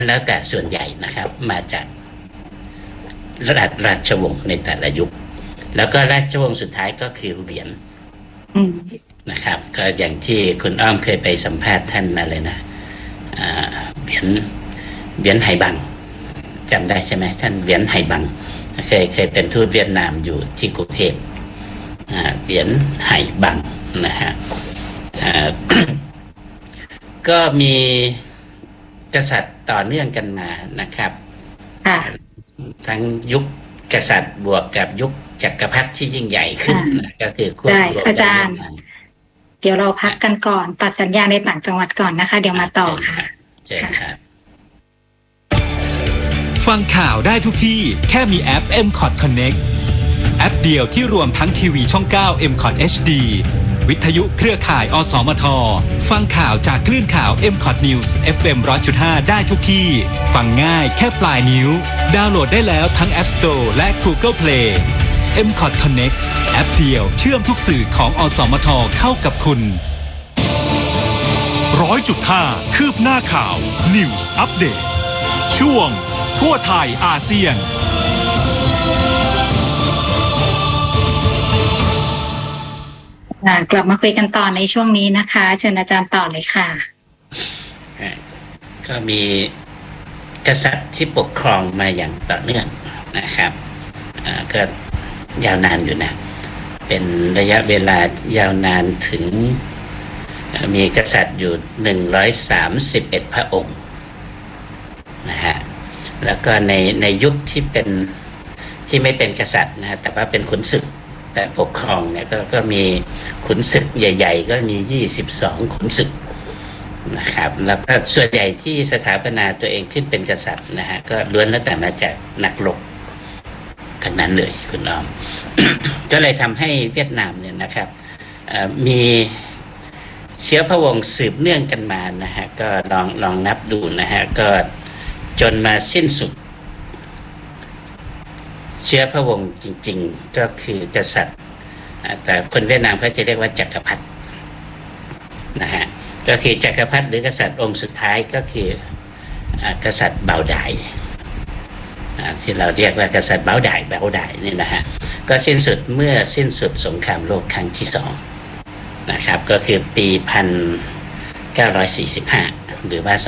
แล้วแต่ส่วนใหญ่นะครับมาจากราชวงศ์ในแต่ละยุคแล้วก็ราชวงศ์สุดท้ายก็คือเหวียนนะครับก็อย่างที่คุณอ้อมเคยไปสัมภาษณ์ท่านอะไรนะเหวียนไหบังจำได้ใช่ไหมท่านเหวียนไหบังเคยเป็นทูตเวียดนามอยู่ที่กรุงเทพเหวียนไหบังนะฮะก็มีกษัตริย์ต่อเนื่องกันมานะครับทั้งยุคกษัตริย์บวกกับยุคจักรพรรดิที่ยิ่งใหญ่ขึ้นก็คือควบรวมอาจารย์เดี๋ยวเราพักกันก่อนตัดสัญญาณในต่างจังหวัดก่อนนะคะเดี๋ยวมาต่อค่ะใช่ครับฟังข่าวได้ทุกที่แค่มีแอป MCOT Connect แอปเดียวที่รวมทั้งทีวีช่อง 9 MCOT HD วิทยุเครือข่ายอสมทฟังข่าวจากคลื่นข่าว MCOT News FM 100.5 ได้ทุกที่ฟังง่ายแค่ปลายนิ้วดาวน์โหลดได้แล้วทั้ง App Store และ Google Play MCOT Connect แอปเดียวเชื่อมทุกสื่อของอสมทเข้ากับคุณ 100.5 คืบหน้าข่าว News Update ช่วงทั่วไทยอาเซียนกลับมาคุยกันต่อในช่วงนี้นะคะเชิญอาจารย์ต่อเลยค่ะก็มีกษัตริย์ที่ปกครองมาอย่างต่อเนื่องนะครับก็ยาวนานอยู่นะเป็นระยะเวลายาวนานถึงมีกษัตริย์อยู่131พระองค์นะฮะแล้วก็ในยุคที่ไม่เป็นกษัตริย์นะแต่ว่าเป็นขุนศึกแต่ปกครองเนี่ยก็มีขุนศึกใหญ่ๆก็มี22ขุนศึกนะครับแล้วก็ส่วนใหญ่ที่สถาปนาตัวเองขึ้นเป็นกษัตริย์นะฮะก็ล้วนแล้วแต่มาจากนักรบทั้งนั้นเลยคุณอ้อม ก็เลยทำให้เวียดนามเนี่ยนะครับมีเชื้อพระวงศ์สืบเนื่องกันมานะฮะก็ลองนับดูนะฮะก็จนมาสิ้นสุดเชื้อพระวงศ์จริงๆก็คือกษัตริย์แต่คนเวียดนามเขาจะเรียกว่าจักรพรรดินะฮะก็คือจักรพรรดิหรือกษัตริย์องค์สุดท้ายก็คือกษัตริย์เบาดายที่เราเรียกว่ากษัตริย์เบาดายนี่นะฮะก็สิ้นสุดเมื่อสิ้นสุดสงครามโลกครั้งที่2นะครับก็คือปี1945หรือว่า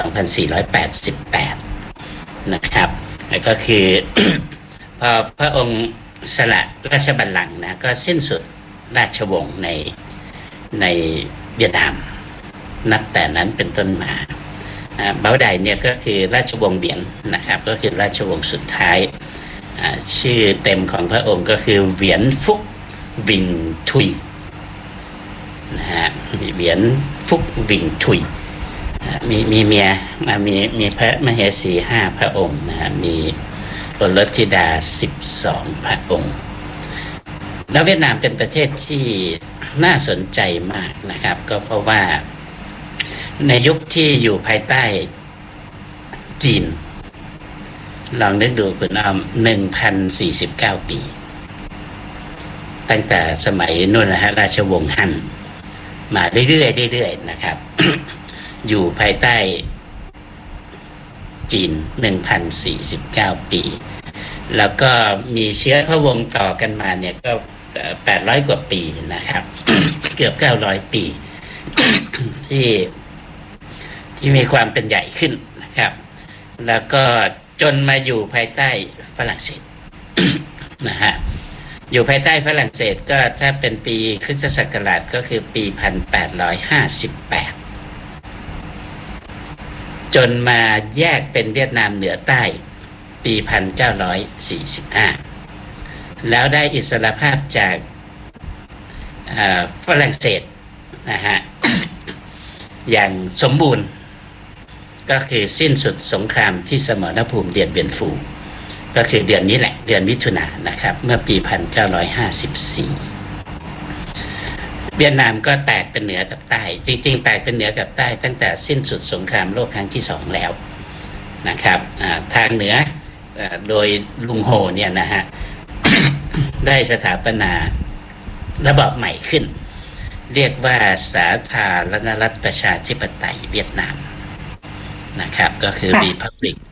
2488นะครับแล้วก็คือ พอพระองค์สละราชบัลลังก์นะก็สิ้นสุดราชวงศ์ในเวียดนามนับแต่นั้นเป็นต้นมาเบาไดเนี่ยก็คือราชวงศ์เบียนนะครับก็คือราชวงศ์สุดท้ายชื่อเต็มของพระองค์ก็คือเหวียนฟุกวิงทุยนะฮะเหวียนฟุกวิงทุยมีเมียมีพระมเหสี5พระองค์นะฮะมีโอรสธิดา12พระองค์แล้วเวียดนามเป็นประเทศที่น่าสนใจมากนะครับก็เพราะว่าในยุคที่อยู่ภายใต้จีนลองนึกดูคุณอ้อม 1,049 ปีตั้งแต่สมัยนู่นนะฮะราชวงศ์ฮั่นมาเรื่อยๆนะครับ อยู่ภายใต้จีน 1,049 ปีแล้วก็มีเชื้อพระวงศ์ต่อกันมาเนี่ยก็800 กว่าปีนะครับ เกือบ900 ปี ที่มีความเป็นใหญ่ขึ้นนะครับแล้วก็จนมาอยู่ภายใต้ฝรั่งเศส นะฮะอยู่ภายใต้ฝรั่งเศสก็ถ้าเป็นปีคริสตศักราชก็คือปี1858จนมาแยกเป็นเวียดนามเหนือใต้ปี1945แล้วได้อิสรภาพจากฝรั่งเศสนะฮะ อย่างสมบูรณ์ก็คือสิ้นสุดสงครามที่สมรภูมิเดียนเบียนฟูก็คือเดือนนี้แหละเดือนมิถุนายนนะครับเมื่อปี1954เวียดนามก็แตกเป็นเหนือกับใต้จริงๆแตกเป็นเหนือกับใต้ตั้งแต่สิ้นสุดสงครามโลกครั้งที่2แล้วนะครับทางเหนือโดยลุงโฮเนี่ยนะฮะ ได้สถาปนาระบอบใหม่ขึ้นเรียกว่าสาธารณรัฐประชาธิปไตยเวียดนามนะครับก็คือค่ะ Republic